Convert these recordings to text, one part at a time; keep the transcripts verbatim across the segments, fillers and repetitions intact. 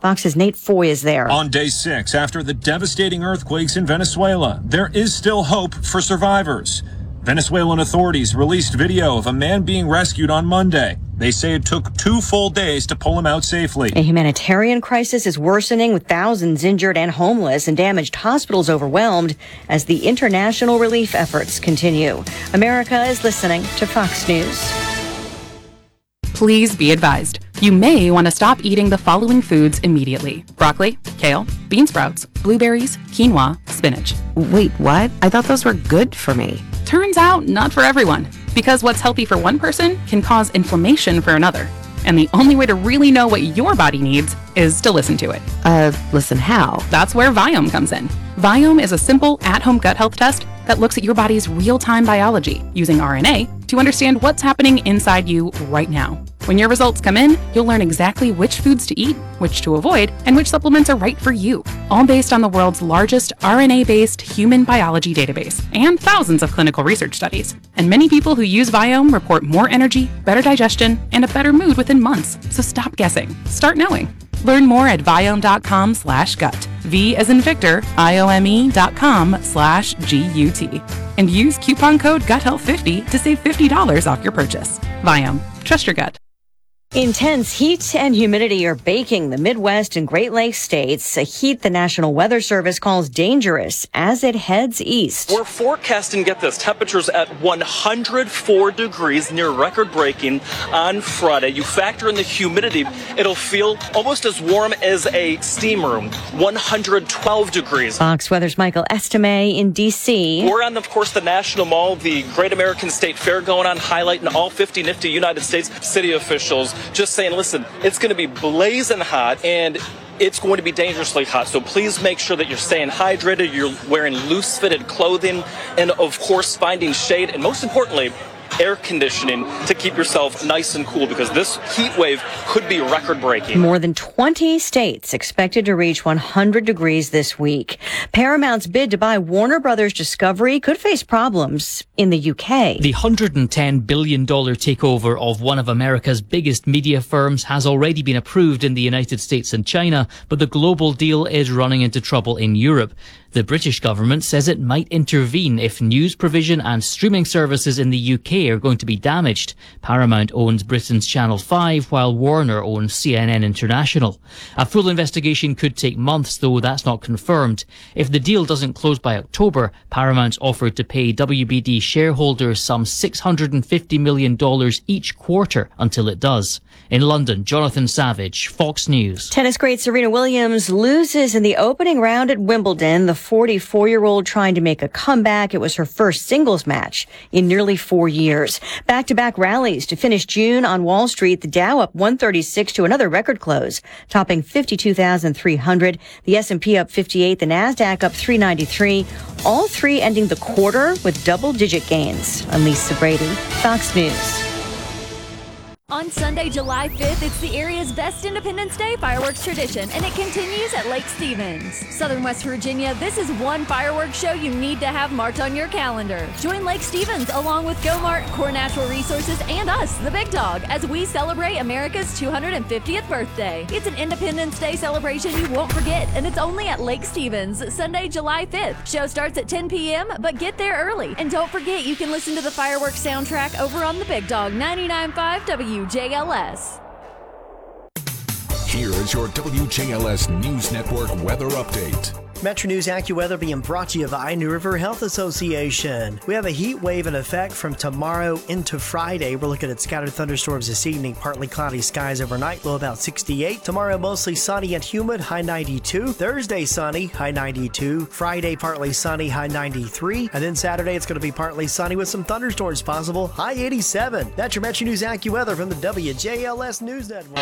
Fox's Nate Foy is there. On day six, after the devastating earthquakes in Venezuela, there is still hope for survivors. Venezuelan authorities released video of a man being rescued on Monday. They say it took two full days to pull him out safely. A humanitarian crisis is worsening, with thousands injured and homeless and damaged hospitals overwhelmed as the international relief efforts continue. America is listening to Fox News. Please be advised, you may want to stop eating the following foods immediately: broccoli, kale, bean sprouts, blueberries, quinoa, spinach. Wait, what? I thought those were good for me. Turns out, not for everyone, because what's healthy for one person can cause inflammation for another. And the only way to really know what your body needs is to listen to it. Uh, listen how? That's where Viome comes in. Viome is a simple, at-home gut health test that looks at your body's real-time biology using R N A to understand what's happening inside you right now. When your results come in, you'll learn exactly which foods to eat, which to avoid, and which supplements are right for you, all based on the world's largest R N A-based human biology database and thousands of clinical research studies. And many people who use Viome report more energy, better digestion, and a better mood within months. So stop guessing. Start knowing. Learn more at Viome.com slash gut. V as in Victor, I-O-M-E dot com slash G-U-T. And use coupon code gut health fifty to save fifty dollars off your purchase. Viome. Trust your gut. Intense heat and humidity are baking the Midwest and Great Lakes states, a heat the National Weather Service calls dangerous as it heads east. We're forecasting, get this, temperatures at one hundred four degrees, near record-breaking on Friday. You factor in the humidity, it'll feel almost as warm as a steam room, one hundred twelve degrees. Fox Weather's Michael Estime in D C. We're on, of course, the National Mall, the Great American State Fair going on, highlighting all fifty nifty United States city officials. Just saying, listen, it's going to be blazing hot and it's going to be dangerously hot. So please make sure that you're staying hydrated, you're wearing loose fitted clothing, and of course, finding shade. And most importantly, air conditioning to keep yourself nice and cool, because this heat wave could be record-breaking. More than twenty states expected to reach one hundred degrees this week. Paramount's bid to buy Warner Brothers Discovery could face problems in the U K. The one hundred ten billion dollars takeover of one of America's biggest media firms has already been approved in the United States and China, but the global deal is running into trouble in Europe. The British government says it might intervene if news provision and streaming services in the U K are going to be damaged. Paramount owns Britain's Channel five, while Warner owns C N N International. A full investigation could take months, though that's not confirmed. If the deal doesn't close by October, Paramount's offered to pay W B D shareholders some six hundred fifty million dollars each quarter until it does. In London, Jonathan Savage, Fox News. Tennis great Serena Williams loses in the opening round at Wimbledon. The forty-four-year-old trying to make a comeback. It was her first singles match in nearly four years. Back-to-back rallies to finish June on Wall Street. The Dow up one thirty-six to another record close, topping fifty-two thousand three hundred. The S and P up fifty-eight. The Nasdaq up three ninety-three. All three ending the quarter with double-digit gains. I'm Lisa Brady, Fox News. On Sunday, July fifth, it's the area's best Independence Day fireworks tradition, and it continues at Lake Stevens. Southern West Virginia, this is one fireworks show you need to have marked on your calendar. Join Lake Stevens along with GoMart, Core Natural Resources, and us, the Big Dog, as we celebrate America's two hundred fiftieth birthday. It's an Independence Day celebration you won't forget, and it's only at Lake Stevens, Sunday, July fifth. Show starts at ten p.m., but get there early. And don't forget, you can listen to the fireworks soundtrack over on the Big Dog ninety-nine point five W J L S. Here is your W J L S News Network weather update. Metro News AccuWeather being brought to you by New River Health Association. We have a heat wave in effect from tomorrow into Friday. We're looking at scattered thunderstorms this evening, partly cloudy skies overnight, low about sixty-eight. Tomorrow mostly sunny and humid, high ninety-two. Thursday sunny, high ninety-two. Friday partly sunny, high ninety-three. And then Saturday it's going to be partly sunny with some thunderstorms possible, high eighty-seven. That's your Metro News AccuWeather from the W J L S News Network.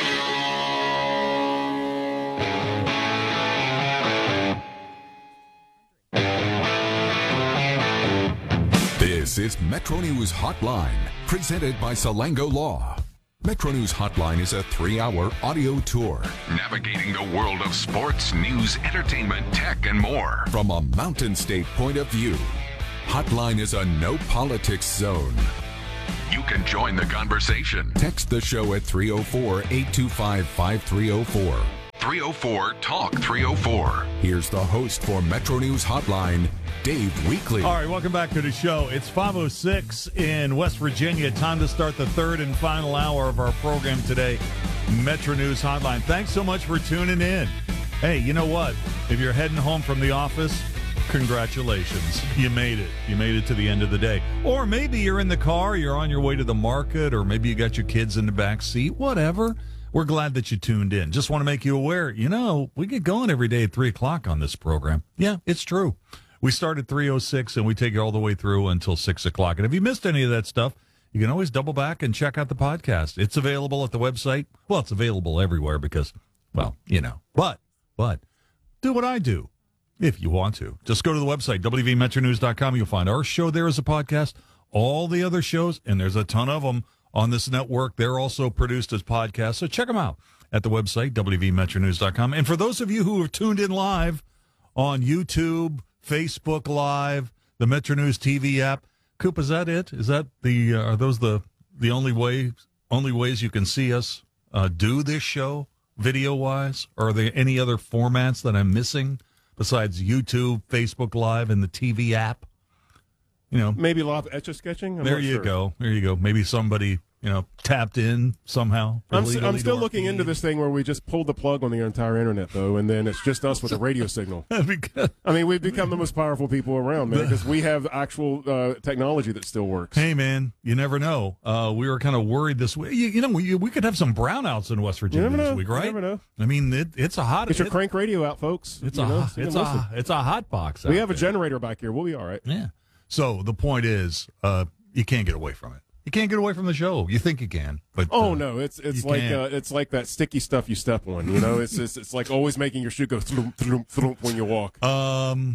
This is Metro News Hotline, presented by Salango Law. Metro News Hotline is a three-hour audio tour, navigating the world of sports, news, entertainment, tech, and more from a Mountain State point of view. Hotline is a no-politics zone. You can join the conversation. Text the show at three oh four, eight two five, five three oh four. three oh four, talk three oh four. Here's the host for Metro News Hotline, Dave Weekley. All right, welcome back to the show. It's five oh six in West Virginia. Time to start the third and final hour of our program today, Metro News Hotline. Thanks so much for tuning in. Hey, you know what? If you're heading home from the office, congratulations. You made it. You made it to the end of the day. Or maybe you're in the car, you're on your way to the market, or maybe you got your kids in the back seat, whatever. We're glad that you tuned in. Just want to make you aware, you know, we get going every day at three o'clock on this program. Yeah, it's true. We start at three oh six, and we take you all the way through until six o'clock. And if you missed any of that stuff, you can always double back and check out the podcast. It's available at the website. Well, it's available everywhere because, well, you know. But, but, do what I do if you want to. Just go to the website, w v metro news dot com. You'll find our show there as a podcast, all the other shows, and there's a ton of them on this network. They're also produced as podcasts, so check them out at the website, w v metro news dot com. And for those of you who have tuned in live on YouTube, Facebook Live, the Metro News T V app, Coop, is that it? Is that the uh, are those the the only way only ways you can see us uh, do this show video wise? Or are there any other formats that I'm missing besides YouTube, Facebook Live, and the T V app? You know, maybe live etch-a-sketching. I'm there not you sure. go. There you go. Maybe somebody, you know, tapped in somehow. I'm, s- I'm still looking into this thing where we just pulled the plug on the entire internet, though, and then it's just us with a radio signal. Because, I mean, we've become the most powerful people around, man, because we have actual uh, technology that still works. Hey, man, you never know. Uh, we were kind of worried this week. You, you know, we, we could have some brownouts in West Virginia You never this know. week, You right? never know. I mean, it, it's a hot. Get your it, crank radio out, folks. It's You a know, hot- so you it's can a listen. it's a hot box. We out have a there. generator back here. We'll be all right. Yeah. So the point is, uh, you can't get away from it. You can't get away from the show. You think you can, but Oh uh, no, it's it's you like can't. uh, it's like that sticky stuff you step on. You know, it's it's, it's like always making your shoe go throom, throom, throom when you walk. Um,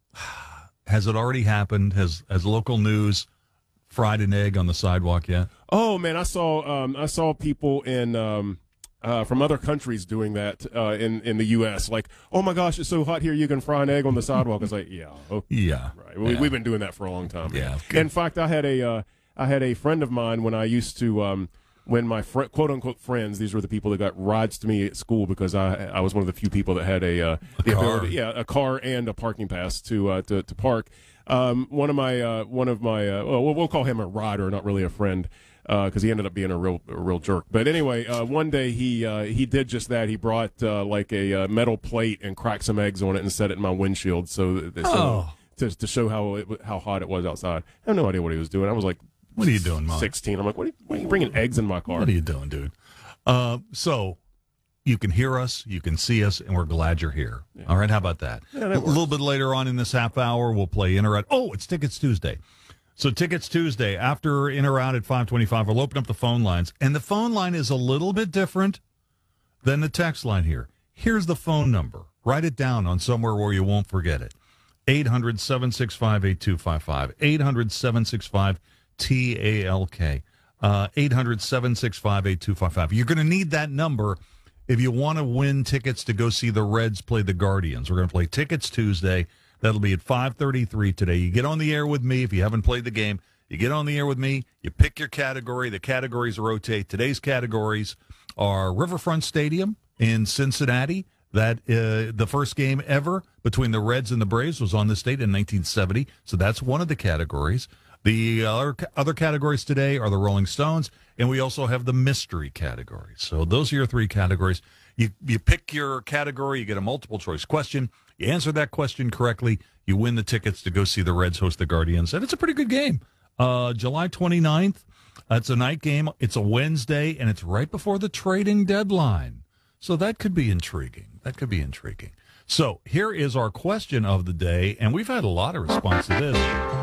has it already happened? Has has local news fried an egg on the sidewalk yet? Oh man, I saw um, I saw people in um, uh, from other countries doing that uh, in in the U S Like, oh my gosh, it's so hot here, you can fry an egg on the sidewalk. It's like, yeah, oh, Yeah, right. We, yeah. We've been doing that for a long time. Yeah. In fact, I had a uh, I had a friend of mine when I used to. Um, When my fr- quote unquote friends, these were the people that got rides to me at school because I I was one of the few people that had a, uh, A the car. ability, yeah, a car and a parking pass to uh, to, to park. Um, one of my uh, one of my uh, well, we'll call him a rider, not really a friend, because uh, he ended up being a real a real jerk. But anyway, uh, one day he uh, he did just that. He brought uh, like a uh, metal plate and cracked some eggs on it and set it in my windshield so, that, so Oh. to to show how it, how hot it was outside. I have no idea what he was doing. I was like, What are you doing, Mom? sixteen. I'm like, what are, you, why are you bringing eggs in my car? What are you doing, dude? Uh, so you can hear us, you can see us, and we're glad you're here. Yeah. All right, how about that? Yeah, that a little bit later on in this half hour, we'll play In or Out. Oh, it's Tickets Tuesday. So Tickets Tuesday, after In or Out at five twenty-five, we'll open up the phone lines. And the phone line is a little bit different than the text line here. Here's the phone number. Write it down on somewhere where you won't forget it. eight hundred, seven six five, eight two five five. eight hundred, seven six five, T A L K. Uh, eight hundred, seven six five, eight two five five. You're going to need that number if you want to win tickets to go see the Reds play the Guardians. We're going to play Tickets Tuesday. That'll be at five thirty-three today. You get on the air with me if you haven't played the game. You get on the air with me. You pick your category. The categories rotate. Today's categories are Riverfront Stadium in Cincinnati. That uh, the first game ever between the Reds and the Braves was on this date in nineteen seventy. So that's one of the categories. The other, other categories today are the Rolling Stones, and we also have the mystery category. So those are your three categories. You you pick your category, you get a multiple choice question. You answer that question correctly, you win the tickets to go see the Reds host the Guardians. And it's a pretty good game. Uh, July twenty-ninth, it's a night game. It's a Wednesday, and it's right before the trading deadline. So that could be intriguing. That could be intriguing. So here is our question of the day, and we've had a lot of response to this.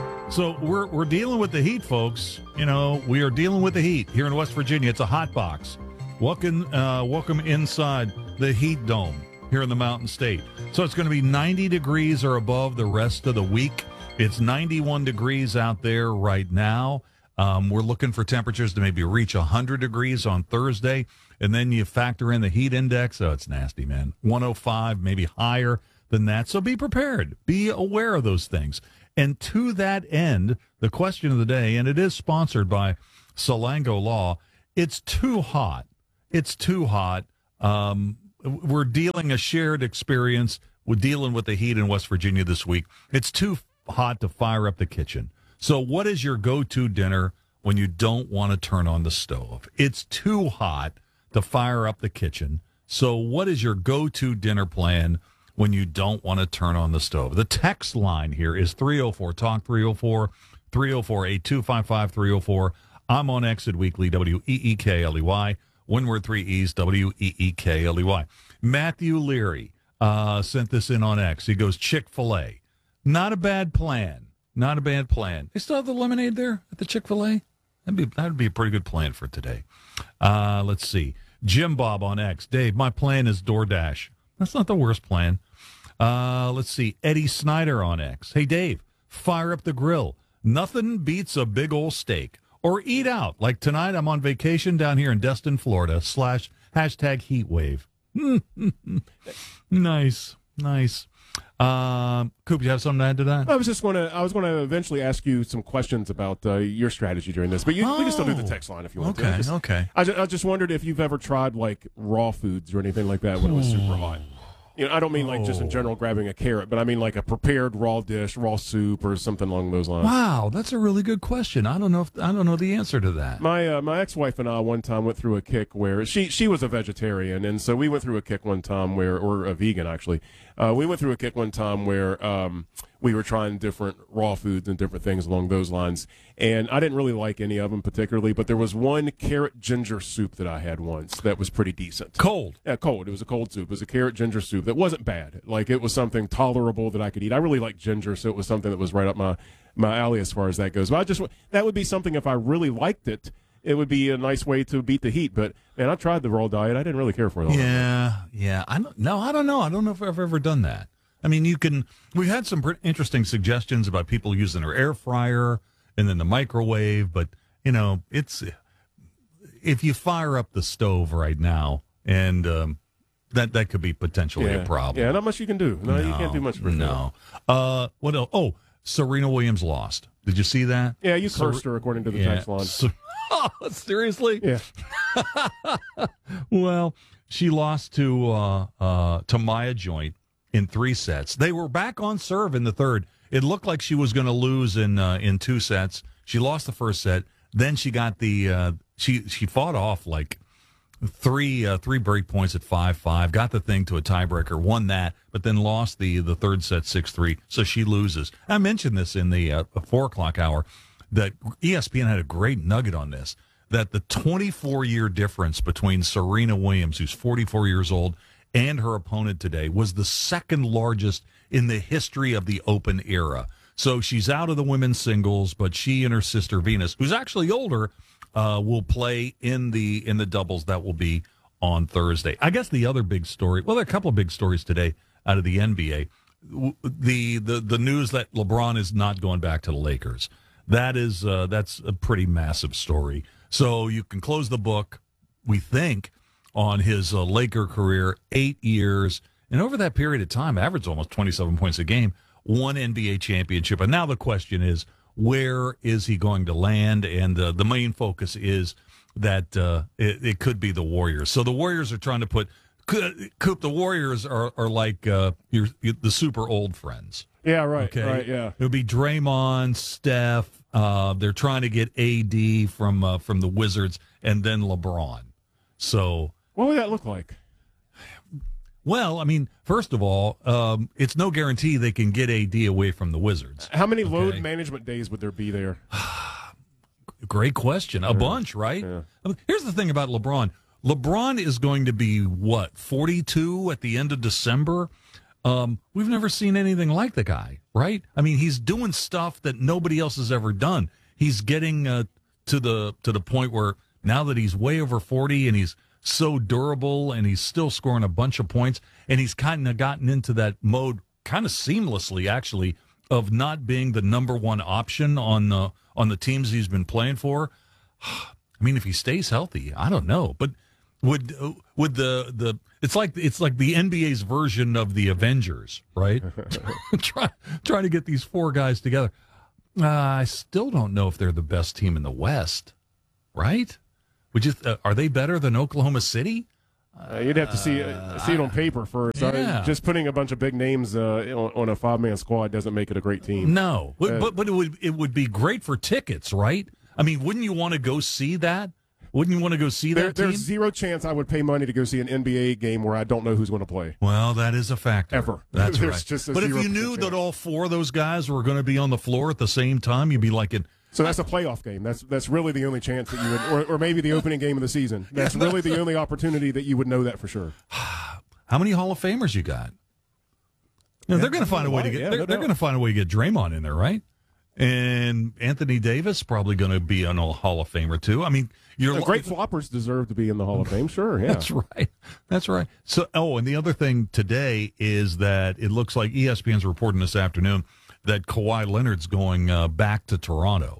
So we're we're dealing with the heat, folks. You know, we are dealing with the heat here in West Virginia. It's a hot box. Welcome, uh, welcome inside the heat dome here in the Mountain State. So it's going to be ninety degrees or above the rest of the week. It's ninety-one degrees out there right now. Um, we're looking for temperatures to maybe reach one hundred degrees on Thursday. And then you factor in the heat index. Oh, it's nasty, man. one oh five, maybe higher than that. So be prepared. Be aware of those things. And to that end, the question of the day, and it is sponsored by Salango Law, it's too hot. It's too hot. Um, we're dealing a shared experience with dealing with the heat in West Virginia this week. It's too hot to fire up the kitchen. So what is your go-to dinner when you don't want to turn on the stove? It's too hot to fire up the kitchen. So what is your go-to dinner plan when you don't want to turn on the stove? The text line here is three oh four talk, three oh four, three oh four, eight two five five, three oh four. I'm on Exit Weekly, W E E K L E Y. One word, three E's, W E E K L E Y. Matthew Leary uh, sent this in on X. He goes, Chick-fil-A. Not a bad plan. Not a bad plan. They still have the lemonade there at the Chick-fil-A? That'd be, that'd be a pretty good plan for today. Uh, let's see. Jim Bob on X. Dave, my plan is DoorDash. That's not the worst plan. Uh, let's see. Eddie Snyder on X. Hey, Dave, fire up the grill. Nothing beats a big old steak. Or eat out. Like tonight, I'm on vacation down here in Destin, Florida. Slash hashtag heat wave. Nice. Nice. Um, Coop, you have something to add to that? I was just going to. I was going to eventually ask you some questions about uh, your strategy during this, but you, oh, we can still do the text line if you want okay, to. Just, okay. I just, I just wondered if you've ever tried like raw foods or anything like that when it was super hot. You know, I don't mean like just in general grabbing a carrot, but I mean like a prepared raw dish, raw soup, or something along those lines. Wow, that's a really good question. I don't know if I don't know the answer to that. My uh, my ex-wife and I one time went through a kick where she she was a vegetarian, and so we went through a kick one time where, or a vegan actually. Uh, we went through a kick one time where um, we were trying different raw foods and different things along those lines, and I didn't really like any of them particularly, but there was one carrot ginger soup that I had once that was pretty decent. Cold? Yeah, cold. It was a cold soup. It was a carrot ginger soup that wasn't bad. Like, it was something tolerable that I could eat. I really like ginger, so it was something that was right up my, my alley as far as that goes. But I just, that would be something, if I really liked it, it would be a nice way to beat the heat. But, man, I tried the raw diet. I didn't really care for it all. Yeah, yeah. I don't, no, I don't know. I don't know if I've ever done that. I mean, you can, we've had some pretty interesting suggestions about people using their air fryer and then the microwave, but, you know, it's, if you fire up the stove right now, and um, that, that could be potentially yeah. a problem. Yeah, not much you can do. No, no you can't do much for it. No. Uh, what else? Oh, Serena Williams lost. Did you see that? Yeah, you Ser- cursed her according to the yeah. text line. Ser- oh, seriously? Yeah. Well, she lost to uh, uh, to Maya Joint in three sets. They were back on serve in the third. It looked like she was going to lose in uh, in two sets. She lost the first set. Then she got the uh, she she fought off like three uh, three break points at five five. Got the thing to a tiebreaker, won that, but then lost the the third set six three. So she loses. I mentioned this in the uh, four o'clock hour that E S P N had a great nugget on this. That the twenty-four year difference between Serena Williams, who's forty-four years old, and her opponent today was the second largest in the history of the Open era. So she's out of the women's singles, but she and her sister Venus, who's actually older, uh, will play in the in the doubles. That will be on Thursday. I guess the other big story, well, there are a couple of big stories today out of the N B A. The the the news that LeBron is not going back to the Lakers. That is uh, that's a pretty massive story. So you can close the book, we think, on his uh, Laker career, eight years. And over that period of time, averaged almost twenty-seven points a game, one N B A championship. And now the question is, where is he going to land? And uh, the main focus is that uh, it, it could be the Warriors. So the Warriors are trying to put Coop, the Warriors are, are like uh, your, the super old friends. Yeah, right. Okay? Right, yeah. It'll be Draymond, Steph. Uh, they're trying to get A D from uh, from the Wizards, and then LeBron. So what would that look like? Well, I mean, first of all, um, it's no guarantee they can get A D away from the Wizards. How many okay? load management days would there be there? Great question. A yeah. bunch, right? Yeah. Here's the thing about LeBron. LeBron is going to be, what, forty-two at the end of December? Um, we've never seen anything like the guy, right? I mean, he's doing stuff that nobody else has ever done. He's getting uh, to the to the point where now that he's way over forty and he's so durable and he's still scoring a bunch of points, and he's kind of gotten into that mode kind of seamlessly, actually, of not being the number one option on the, on the teams he's been playing for. I mean, if he stays healthy, I don't know, but would would the the it's like it's like the N B A's version of the Avengers, right? Try, trying to get these four guys together. Uh, I still don't know if they're the best team in the West, right? Would you? Uh, are they better than Oklahoma City? Uh, you'd have to see uh, see it on paper first. Yeah. Uh, just putting a bunch of big names uh, on, on a five man squad doesn't make it a great team. No, but Uh, but, but it would it would be great for tickets, right? I mean, wouldn't you want to go see that? Wouldn't you want to go see there, that team? There's zero chance I would pay money to go see an N B A game where I don't know who's going to play. Well, that is a factor. Ever. That's There's right. just a But if zero you knew percent that chance. all four of those guys were going to be on the floor at the same time, you'd be like, it. So that's a playoff game. That's that's really the only chance that you would, or, or maybe the opening game of the season. That's really the only opportunity that you would know that for sure. How many Hall of Famers you got? You know, they're going to find a way to get. Yeah, they're no they're doubt. going to find a way to get Draymond in there, right? And Anthony Davis probably going to be on a Hall of Famer too. I mean, you're The great floppers deserve to be in the Hall of Fame. Sure, yeah. That's right. That's right. So, oh, and the other thing today is that it looks like E S P N's reporting this afternoon that Kawhi Leonard's going uh, back to Toronto.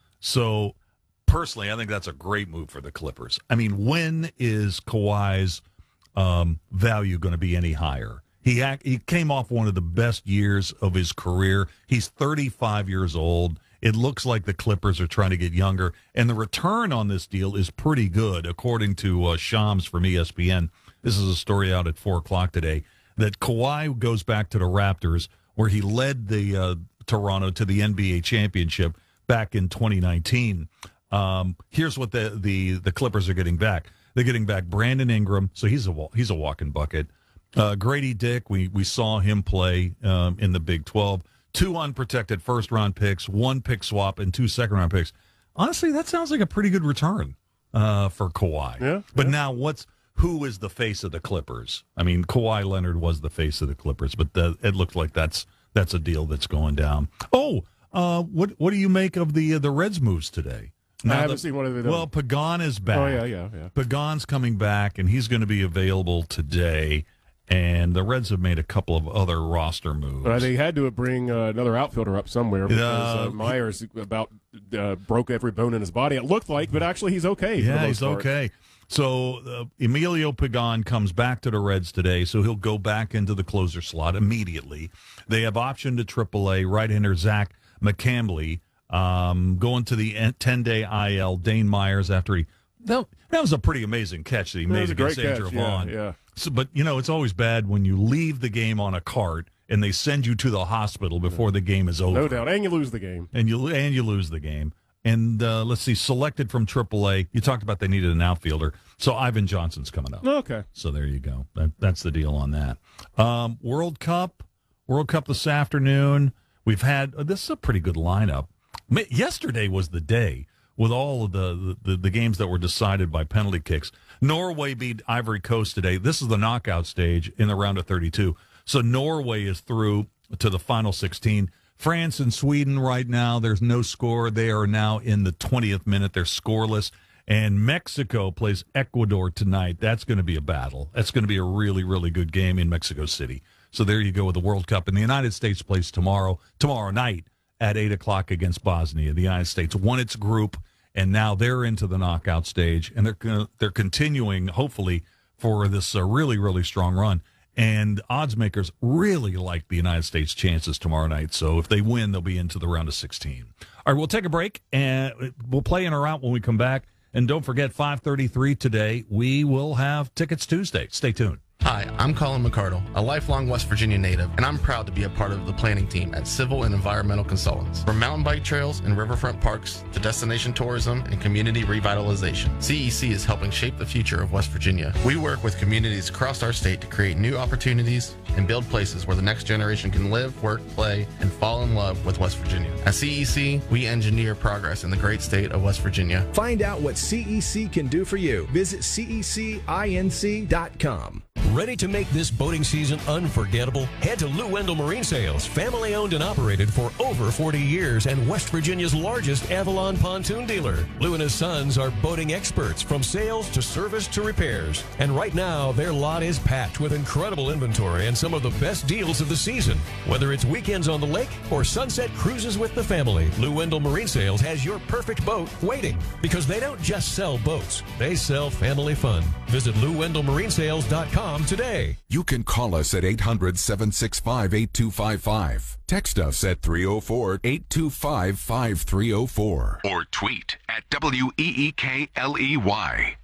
So, personally, I think that's a great move for the Clippers. I mean, when is Kawhi's um, value going to be any higher? He act, he came off one of the best years of his career. He's thirty-five years old. It looks like the Clippers are trying to get younger, and the return on this deal is pretty good, according to uh, Shams from E S P N. This is a story out at four o'clock today, that Kawhi goes back to the Raptors, where he led the uh, Toronto to the N B A championship back in twenty nineteen. Um, here's what the, the, the Clippers are getting back. They're getting back Brandon Ingram, so he's a he's a walking bucket. Uh, Grady Dick, we, we saw him play um, in the Big twelve. Two unprotected first-round picks, one pick swap, and two second-round picks. Honestly, that sounds like a pretty good return uh, for Kawhi. Yeah, but yeah. now, what's who is the face of the Clippers? I mean, Kawhi Leonard was the face of the Clippers, but the, it looked like that's that's a deal that's going down. Oh, uh, what what do you make of the uh, the Reds moves today? I Now haven't the- seen one of the. Well, Pagan is back. Oh yeah, yeah, yeah. Pagan's coming back, and he's going to be available today. And the Reds have made a couple of other roster moves. Uh, they had to bring uh, another outfielder up somewhere because Uh, uh, Myers about uh, broke every bone in his body. It looked like, but actually he's okay. for the Yeah, most he's part. okay. So uh, Emilio Pagan comes back to the Reds today, so he'll go back into the closer slot immediately. They have optioned to triple A right-hander Zach McCambley, um, going to the ten-day I L. Dane Myers after he that, that was a pretty amazing catch that he That made was a great against Andrew catch, yeah, Vaughn. yeah. So, but you know, it's always bad when you leave the game on a cart and they send you to the hospital before the game is over. No doubt, and you lose the game. And you and you lose the game. And uh, let's see, selected from triple A. You talked about they needed an outfielder, so Ivan Johnson's coming up. Okay. So there you go. That, that's the deal on that. Um, World Cup, World Cup this afternoon. We've had uh, this is a pretty good lineup. Ma- Yesterday was the day with all of the, the the games that were decided by penalty kicks. Norway beat Ivory Coast today. This is the knockout stage in the round of thirty-two. So Norway is through to the final sixteen. France and Sweden right now, there's no score. They are now in the twentieth minute. They're scoreless. And Mexico plays Ecuador tonight. That's going to be a battle. That's going to be a really, really good game in Mexico City. So there you go with the World Cup. And the United States plays tomorrow, tomorrow night at eight o'clock against Bosnia. The United States won its group, and now they're into the knockout stage. And they're gonna, they're continuing, hopefully, for this uh, really, really strong run. And odds makers really like the United States' chances tomorrow night. So if they win, they'll be into the round of sixteen. All right, we'll take a break, and we'll play in or out when we come back. And don't forget, five thirty-three today, we will have Tickets Tuesday. Stay tuned. Hi, I'm Colin McCardle, a lifelong West Virginia native, and I'm proud to be a part of the planning team at Civil and Environmental Consultants. From mountain bike trails and riverfront parks to destination tourism and community revitalization, C E C is helping shape the future of West Virginia. We work with communities across our state to create new opportunities and build places where the next generation can live, work, play, and fall in love with West Virginia. At C E C, we engineer progress in the great state of West Virginia. Find out what C E C can do for you. Visit C E C inc dot com. Ready to make this boating season unforgettable? Head to Lou Wendell Marine Sales, family owned and operated for over forty years and West Virginia's largest Avalon pontoon dealer. Lou and his sons are boating experts from sales to service to repairs. And right now, their lot is packed with incredible inventory and some of the best deals of the season. Whether it's weekends on the lake or sunset cruises with the family, Lou Wendell Marine Sales has your perfect boat waiting, because they don't just sell boats, they sell family fun. Visit Lou Wendell Marine Sales dot com today. You can call us at eight hundred, seven six five, eight two five five. Text us at three oh four, eight two five, five three oh four. Or tweet at W E E K L E Y.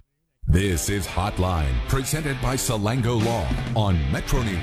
This is Hotline, presented by Salango Law on Metro News.